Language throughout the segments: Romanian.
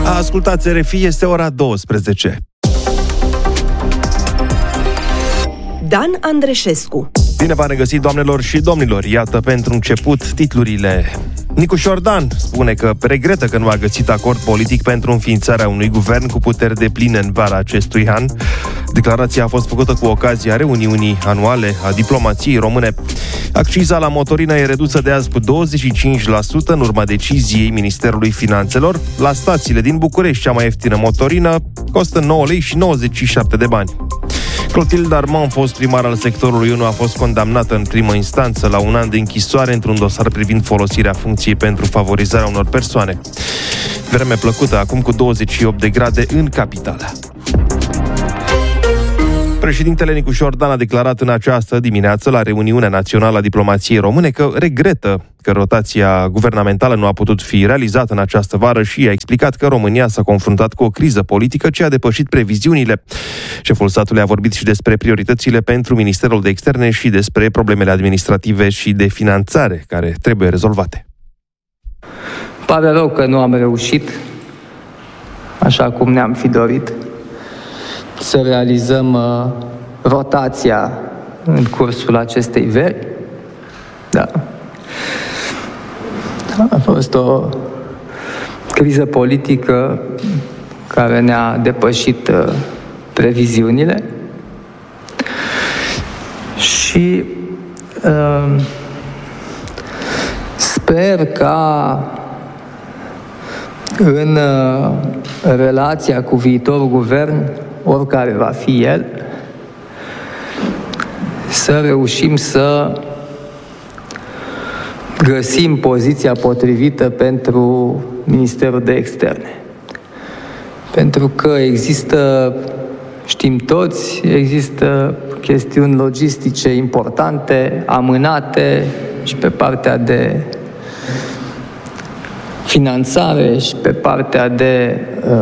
Ascultați RFI, este ora 12. Dan Andreșescu. Bine v-am regăsit, doamnelor și domnilor. Iată pentru început titlurile. Nicu Șordan spune că regretă că nu a găsit acord politic pentru înființarea unui guvern cu puteri depline în vara acestui an. Declarația a fost făcută cu ocazia reuniunii anuale a diplomației române. Acciza la motorină e redusă de azi cu 25% în urma deciziei Ministerului Finanțelor. La stațiile din București, cea mai ieftină motorină costă 9 lei și 97 de bani. Clotilde Armand, fost primar al sectorului 1, a fost condamnată în primă instanță la 1 an de închisoare într-un dosar privind folosirea funcției pentru favorizarea unor persoane. Vreme plăcută acum cu 28 de grade în capitală. Președintele Nicu Șordan a declarat în această dimineață la reuniunea națională a diplomației române că regretă că rotația guvernamentală nu a putut fi realizată în această vară și a explicat că România s-a confruntat cu o criză politică ce a depășit previziunile. Șeful statului a vorbit și despre prioritățile pentru Ministerul de Externe și despre problemele administrative și de finanțare care trebuie rezolvate. Pare rău că nu am reușit, așa cum ne-am fi dorit, să realizăm rotația în cursul acestei veri. Da. A fost o criză politică care ne-a depășit previziunile și sper ca în relația cu viitorul guvern, oricare va fi el, să reușim să găsim poziția potrivită pentru Ministerul de Externe. Pentru că există, știm toți, există chestiuni logistice importante, amânate și pe partea de finanțare și pe partea de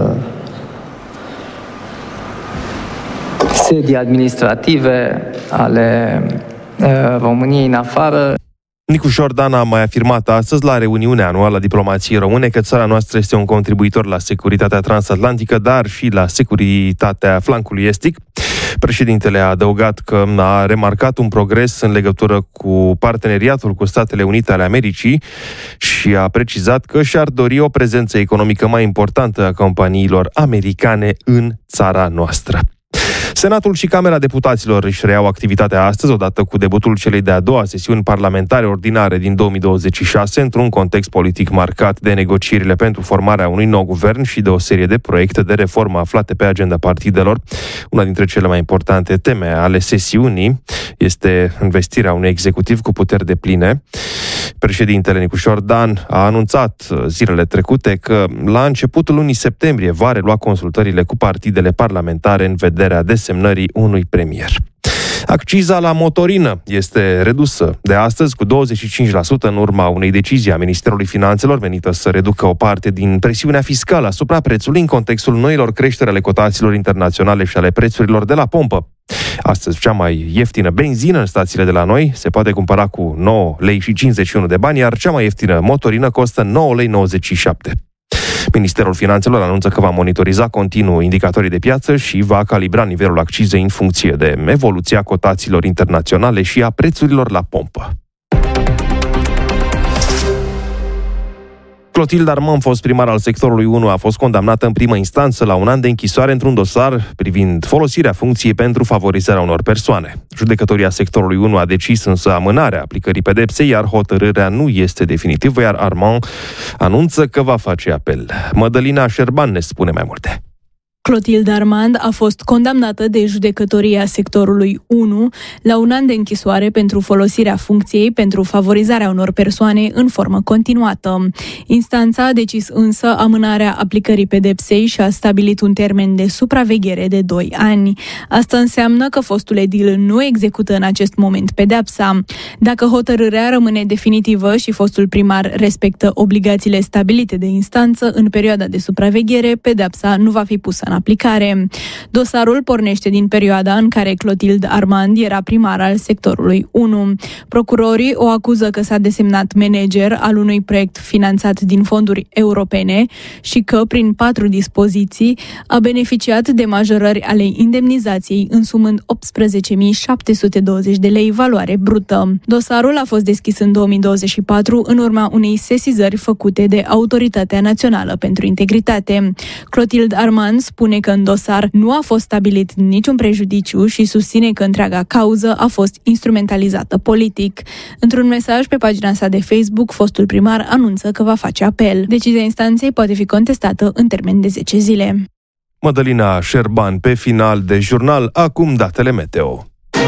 sedii administrative ale României în afară. Nicu Șordan a mai afirmat astăzi la reuniunea anuală a diplomației române că țara noastră este un contribuitor la securitatea transatlantică, dar și la securitatea flancului estic. Președintele a adăugat că a remarcat un progres în legătură cu parteneriatul cu Statele Unite ale Americii și a precizat că și-ar dori o prezență economică mai importantă a companiilor americane în țara noastră. Senatul și Camera Deputaților își reiau activitatea astăzi, odată cu debutul celei de-a doua sesiuni parlamentare ordinare din 2026, într-un context politic marcat de negocierile pentru formarea unui nou guvern și de o serie de proiecte de reformă aflate pe agenda partidelor. Una dintre cele mai importante teme ale sesiunii este învestirea unui executiv cu puteri depline. Președintele Nicu Șordan a anunțat zilele trecute că la începutul lunii septembrie va relua consultările cu partidele parlamentare în vederea desemnării unui premier. Acciza la motorină este redusă de astăzi cu 25% în urma unei decizii a Ministerului Finanțelor menită să reducă o parte din presiunea fiscală asupra prețului în contextul noilor creșteri ale cotațiilor internaționale și ale prețurilor de la pompă. Astăzi, cea mai ieftină benzină în stațiile de la noi se poate cumpăra cu 9 lei și 51 de bani, iar cea mai ieftină motorină costă 9 lei 97. Ministerul Finanțelor anunță că va monitoriza continuu indicatorii de piață și va calibra nivelul accizei în funcție de evoluția cotațiilor internaționale și a prețurilor la pompă. Clotilde Armand, fost primar al sectorului 1, a fost condamnată în primă instanță la 1 an de închisoare într-un dosar privind folosirea funcției pentru favorizarea unor persoane. Judecătoria sectorului 1 a decis însă amânarea aplicării pedepsei, iar hotărârea nu este definitivă, iar Armand anunță că va face apel. Mădălina Șerban ne spune mai multe. Clotilde Armand a fost condamnată de judecătoria sectorului 1 la 1 an de închisoare pentru folosirea funcției pentru favorizarea unor persoane în formă continuată. Instanța a decis însă amânarea aplicării pedepsei și a stabilit un termen de supraveghere de 2 ani. Asta înseamnă că fostul edil nu execută în acest moment pedepsa. Dacă hotărârea rămâne definitivă și fostul primar respectă obligațiile stabilite de instanță în perioada de supraveghere, pedepsa nu va fi pusă în în aplicare. Dosarul pornește din perioada în care Clotilde Armand era primar al sectorului 1. Procurorii o acuză că s-a desemnat manager al unui proiect finanțat din fonduri europene și că, prin 4 dispoziții, a beneficiat de majorări ale indemnizației, însumând 18.720 de lei valoare brută. Dosarul a fost deschis în 2024 în urma unei sesizări făcute de Autoritatea Națională pentru Integritate. Clotilde Armand spune că în dosar nu a fost stabilit niciun prejudiciu și susține că întreaga cauză a fost instrumentalizată politic. Într-un mesaj pe pagina sa de Facebook, fostul primar anunță că va face apel. Decizia instanței poate fi contestată în termen de 10 zile. Mădălina Șerban pe final de jurnal, acum datele meteo.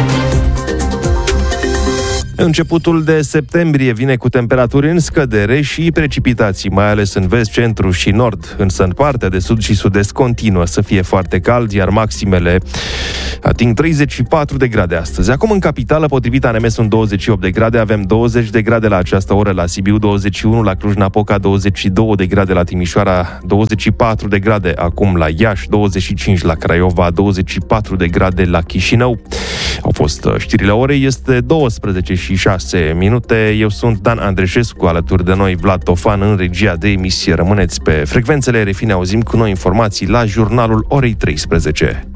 Începutul de septembrie vine cu temperaturi în scădere și precipitații, mai ales în vest, centru și nord. Însă în partea de sud și sud-est continuă să fie foarte cald, iar maximele ating 34 de grade astăzi. Acum în capitală, potrivit ANM, sunt 28 de grade, avem 20 de grade la această oră la Sibiu, 21 la Cluj-Napoca, 22 de grade la Timișoara, 24 de grade acum la Iași, 25 la Craiova, 24 de grade la Chișinău. Au fost știrile orei, este 12 și 6 minute. Eu sunt Dan Andreșescu, alături de noi Vlad Tofan în regia de emisie. Rămâneți pe frecvențele RFI, ne auzim cu noi informații la jurnalul orei 13.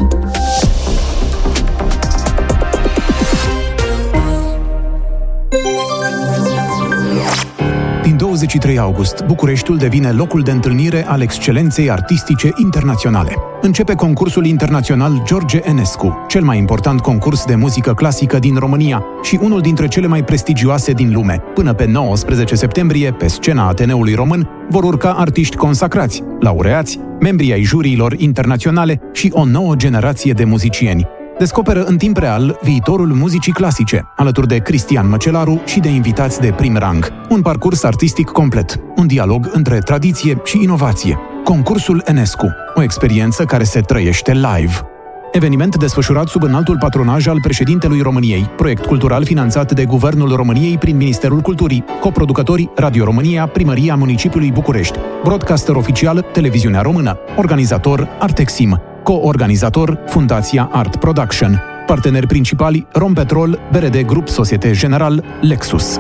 Din 23 august, Bucureștiul devine locul de întâlnire al excelenței artistice internaționale. Începe concursul internațional George Enescu, cel mai important concurs de muzică clasică din România și unul dintre cele mai prestigioase din lume. Până pe 19 septembrie, pe scena Ateneului Român, vor urca artiști consacrați, laureați, membrii ai juriilor internaționale și o nouă generație de muzicieni. Descoperă în timp real viitorul muzicii clasice, alături de Cristian Măcelaru și de invitați de prim rang. Un parcurs artistic complet, un dialog între tradiție și inovație. Concursul Enescu, o experiență care se trăiește live. Eveniment desfășurat sub înaltul patronaj al președintelui României, proiect cultural finanțat de Guvernul României prin Ministerul Culturii, coproducători Radio România, Primăria Municipiului București, broadcaster oficial Televiziunea Română, organizator Artexim, co-organizator Fundația Art Production, parteneri principali Rompetrol, BRD Grup Societe General, Lexus.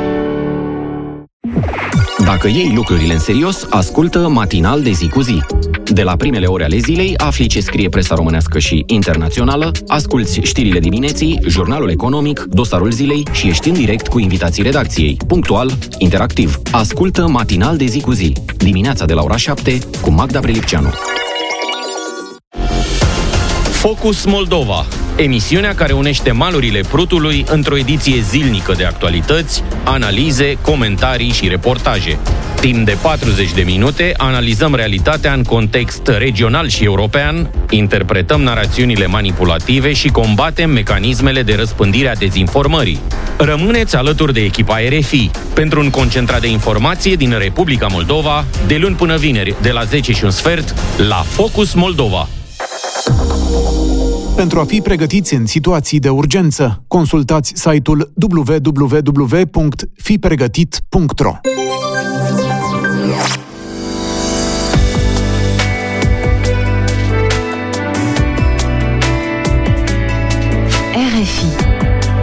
Dacă iei lucrurile în serios, ascultă Matinal de zi cu zi. De la primele ore ale zilei, afli ce scrie presa românească și internațională, asculți știrile dimineții, jurnalul economic, dosarul zilei și ești în direct cu invitații redacției. Punctual, interactiv. Ascultă Matinal de zi cu zi. Dimineața de la ora 7 cu Magda Prelipceanu. Focus Moldova, emisiunea care unește malurile Prutului într-o ediție zilnică de actualități, analize, comentarii și reportaje. Timp de 40 de minute analizăm realitatea în context regional și european, interpretăm narațiunile manipulative și combatem mecanismele de răspândire a dezinformării. Rămâneți alături de echipa RFI pentru un concentrat de informație din Republica Moldova, de luni până vineri, de la 10:15, la Focus Moldova. Pentru a fi pregătiți în situații de urgență, consultați site-ul www.fipregătit.ro.